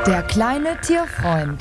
Der kleine Tierfreund.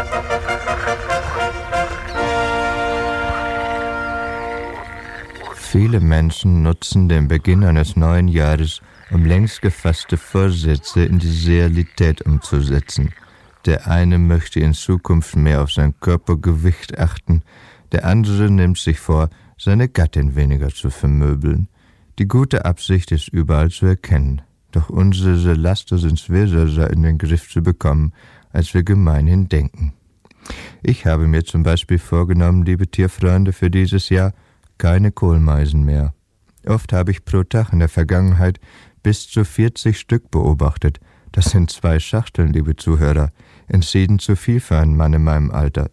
Viele Menschen nutzen den Beginn eines neuen Jahres, um längst gefasste Vorsätze in die Realität umzusetzen. Der eine möchte in Zukunft mehr auf sein Körpergewicht achten, der andere nimmt sich vor, seine Gattin weniger zu vermöbeln. Die gute Absicht ist überall zu erkennen, doch unsere Laster sind schwerer in den Griff zu bekommen, als wir gemeinhin denken. Ich habe mir zum Beispiel vorgenommen, liebe Tierfreunde, für dieses Jahr keine Kohlmeisen mehr. Oft habe ich pro Tag in der Vergangenheit bis zu 40 Stück beobachtet. Das sind 2 Schachteln, liebe Zuhörer. Entschieden zu viel für einen Mann in meinem Alter.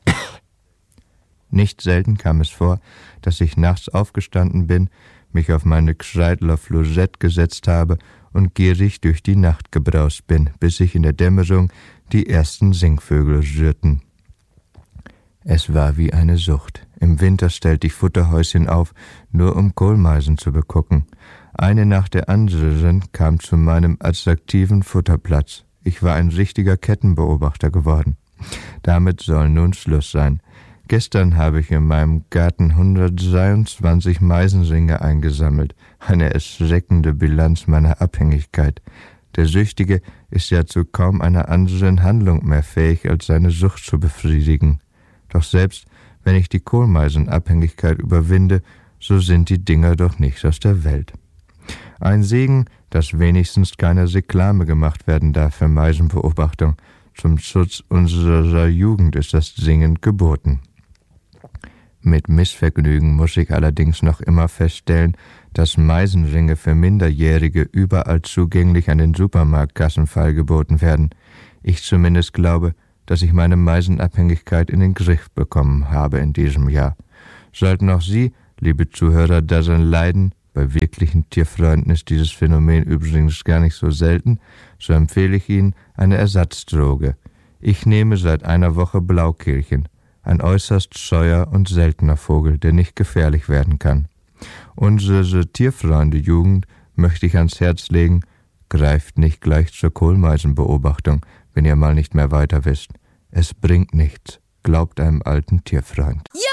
Nicht selten kam es vor, dass ich nachts aufgestanden bin, mich auf meine Kreidler Flosette gesetzt habe und gierig durch die Nacht gebraust bin, bis sich in der Dämmerung die ersten Singvögel rührten. Es war wie eine Sucht. Im Winter stellte ich Futterhäuschen auf, nur um Kohlmeisen zu begucken. Eine nach der anderen kam zu meinem attraktiven Futterplatz. Ich war ein richtiger Kettenbeobachter geworden. Damit soll nun Schluss sein. Gestern habe ich in meinem Garten 123 Meisenringe eingesammelt. Eine erschreckende Bilanz meiner Abhängigkeit. Der Süchtige ist ja zu kaum einer anderen Handlung mehr fähig, als seine Sucht zu befriedigen. Doch selbst wenn ich die Kohlmeisenabhängigkeit überwinde, so sind die Dinger doch nicht aus der Welt. Ein Segen, dass wenigstens keine Reklame gemacht werden darf für Meisenbeobachtung. Zum Schutz unserer Jugend ist das dringend geboten. Mit Missvergnügen muss ich allerdings noch immer feststellen, dass Meisenringe für Minderjährige überall zugänglich an den Supermarktkassen feilgeboten werden. Ich zumindest glaube, dass ich meine Meisenabhängigkeit in den Griff bekommen habe in diesem Jahr. Sollten auch Sie, liebe Zuhörer, daran leiden, bei wirklichen Tierfreunden ist dieses Phänomen übrigens gar nicht so selten, so empfehle ich Ihnen eine Ersatzdroge. Ich nehme seit einer Woche Blaukehlchen, ein äußerst scheuer und seltener Vogel, der nicht gefährlich werden kann. Unsere Tierfreunde-Jugend möchte ich ans Herz legen, greift nicht gleich zur Kohlmeisenbeobachtung, wenn ihr mal nicht mehr weiter wisst. Es bringt nichts, glaubt einem alten Tierfreund. Ja!